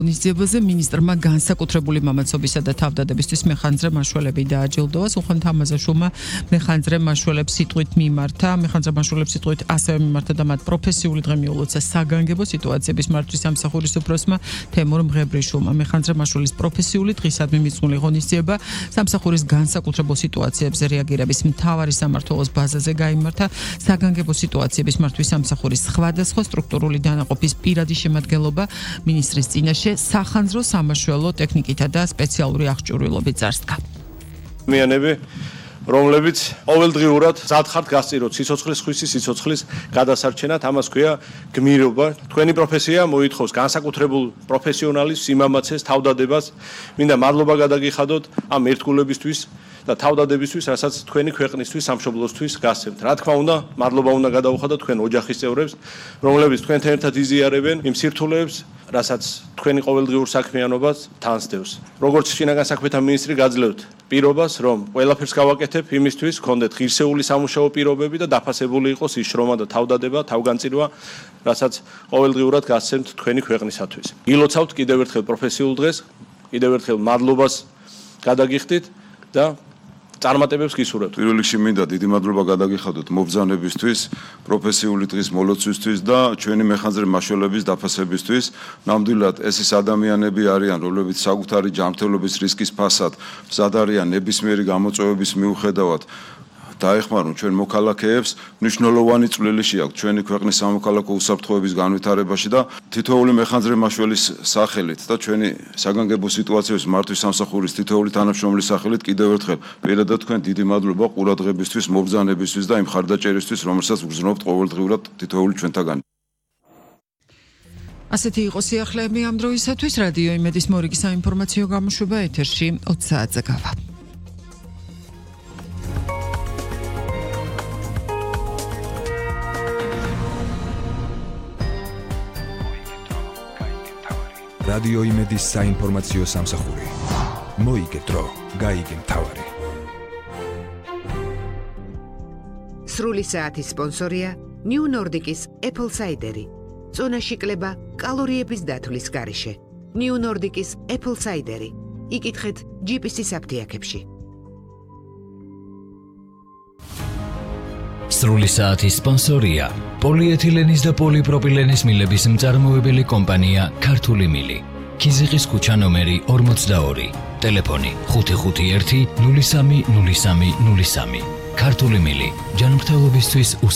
ღონისძიებაზე მინისტრმა განსაკუთრებული მამაცობისა და თავდადებისთვის მეხანძრე მაშველები დააჯილდოვა. სულხან თამაზაშვილმა მეხანძრე მაშველებს სიტყვით მიმართა, მეხანძრე მაშველებს სიტყვით ასევე მიმართა და მათ პროფესიული დღე მიულოცა საგანგებო სიტუაციების მართვის სამსახურის უფროსმა თემურ მღებრიშვილმა. მეხანძრე მაშველის პროფესიული დღისადმი მიძღვნილი ღონისძიება სამსახურის განსაკუთრებულ სიტუაციებზე რეაგირების მთავარი სამმართველოს ბაზაზე გაიმართა. საგანგებო სიტუაციების მართვის სამსახურის სხვადასხვა სტრუქტურული დანაყოფის პირადი შემადგენლობა მინისტრის წინაშე სახანძრო სამაშველო ტექნიკითა და სპეციალური აღჭურვილობით წარსდგა. მიანები რომლებიც ყოველდღიურად ზადხართ გასწიროთ სიცოცხლის ხვისი სიცოცხლის გადასარჩენად, ამას ქვია გმირობა. თქვენი პროფესია მოითხოვს განსაკუთრებულ პროფესიონალის სიმამაცეს, თავდადებას. მინდა მადლობა გადაგიხადოთ ამ ერთგულებისთვის და თავდადებისთვის, რასაც თქვენი ქვეყნისთვის, სამშობლოსთვის გასცემთ. რა თქმა უნდა, მადლობა უნდა გადავუხადოთ თქვენ ოჯახის წევრებს, რომლებიც თქვენთან ერთად იზიარებენ იმ სირთულეებს, რასაც თქვენი ყოველდღიურ საქმიანობას თანსდევს. როგორც შინაგან საქმეთა მინისტრი გაძლევთ პირობას, რომ ყველაფერს გავაკეთებ იმისთვის, გქონდეთ ღირსეული სამუშაო პირობები და დაფასებული იყოს ის შრომა და თავდადება, თავგანწირვა, რასაც ყოველდღიურად გასცემთ თქვენი ქვეყნისათვის. გილოცავთ კიდევ ერთხელ პროფესიულ დღეს, კიდევ ერთხელ მადლობას გადაგიხდით და წარმატებებს გისურვებთ. პირველ რიგში მინდა დიდი მადლობა გადაგიხადოთ მობრძანებისთვის, პროფესიული დღის მოლოცვისთვის და ჩვენი მეხანძრე მაშველების დაფასებისთვის. ნამდვილად ეს ის ადამიანები არიან, რომლებიც საკუთარი ჯანმრთელობის რისკის ფასად მზად არიან ნებისმიერი გამოწვევების მიუხედავად დაეხმარონ ჩვენ მოქალაქეებს. მნიშვნელოვანი წვლილი შეაქვთ ჩვენი ქვეყნის სამოქალაქო უსაფრთხოების განვითარებაში და თითოეული მეხანძრე მაშველის სახელით და ჩვენი საგანგებო სიტუაციების მართვის სამსახურის თითოეული თანამშრომლის სახელით კიდევ ერთხელ პირადად თქვენ დიდი მადლობა ყურადღებისთვის, მობრძანებისთვის და იმ ხარდაჭერისთვის, რომელსაც ვგრძნობთ ყოველდღიურად თითოეული ჩვენთაგანი. ასეთი იყო სიახლეები ამ დროისათვის. რადიო იმედის მორიგი საინფორმაციო გამოშვება ეთერში 20 საათზე გავა. რადიო იმედის საინფორმაციო სამსახური. მოიგე დრო, გაიგე მთავარი. სრული საათის სპონსორია New Nordic-ის Apple Cider-ი. წონაში კლება კალორიების დათვლის გარეშე. New Nordic-ის Apple Cider-ი. იკითხეთ GPS-ის აფთიაქებში. სრული საათის სპონსორია პოლიეთილენის და პოლიპროპილენის მილების მწარმოებელი კომპანია ქართული მილი. ქიზიყის ქუჩა ნომერი 42. ტელეფონი 551 030303. ქართული მილი. ჯანმრთელობისთვის